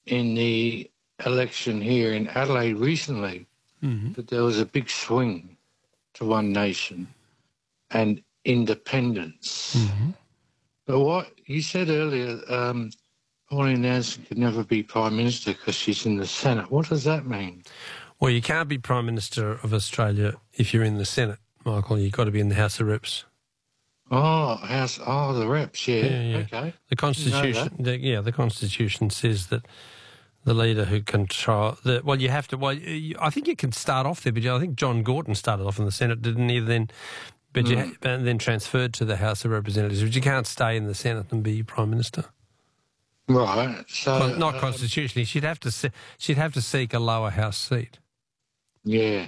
in the election here in Adelaide recently that there was a big swing to One Nation and independence. But what you said earlier, Pauline Hanson could never be Prime Minister because she's in the Senate. What does that mean? Well, you can't be Prime Minister of Australia if you're in the Senate, Michael. You've got to be in the House of Reps. The Reps, yeah. Okay. The Constitution, the Constitution says that the leader who control you have to. Well, I think you can start off there, but I think John Gorton started off in the Senate, didn't he? Then, and then transferred to the House of Representatives. But you can't stay in the Senate and be Prime Minister. Right. So not constitutionally. She'd have to seek a lower house seat. Yeah.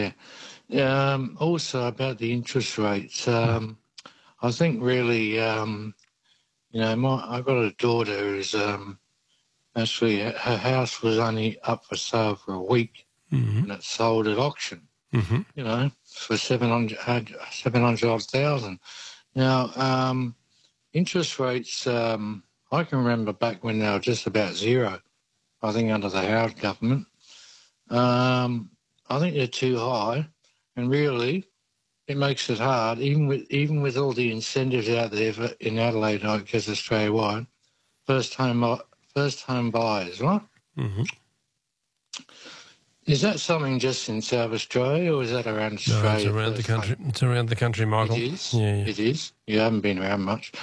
Also about the interest rates. I think really, I've got a daughter who's actually her house was only up for sale for a week, and it sold at auction. For 700,000. Now, interest rates. I can remember back when they were just about zero. I think under the Howard government. I think they're too high, and really, it makes it hard, even with all the incentives out there in Adelaide, I guess Australia-wide, first home buyers, right? Is that something just in South Australia, or is that around Australia? No, it's around the country. It's around the country, Michael. It is. Yeah. It is. You haven't been around much,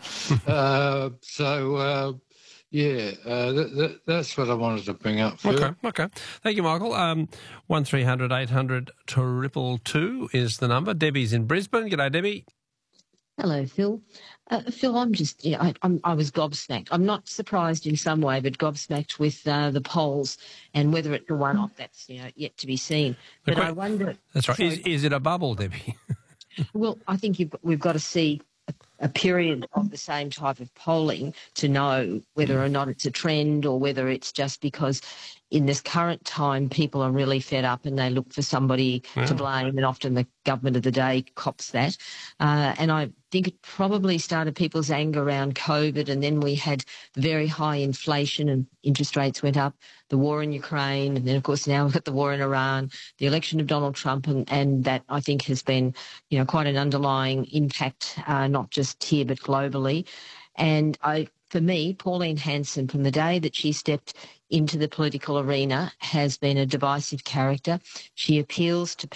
that's what I wanted to bring up. Phil. Okay. Thank you, Michael. 1300 800 222 is the number. Debbie's in Brisbane. G'day, Debbie. Hello, Phil. Phil, I was gobsmacked. I'm not surprised in some way, but gobsmacked with the polls and whether it's a one-off. That's yet to be seen. But I wonder. That's right. Is it a bubble, Debbie? Well, I think we've got to see a period of the same type of polling to know whether or not it's a trend or whether it's just because in this current time people are really fed up and they look for somebody to blame, and often the government of the day cops that. And I think it probably started people's anger around COVID, and then we had very high inflation and interest rates went up, the war in Ukraine, and then, of course, now we've got the war in Iran, the election of Donald Trump, and that, I think, has been, quite an underlying impact, not just here but globally. And for me, Pauline Hanson, from the day that she stepped into the political arena, has been a divisive character. She appeals to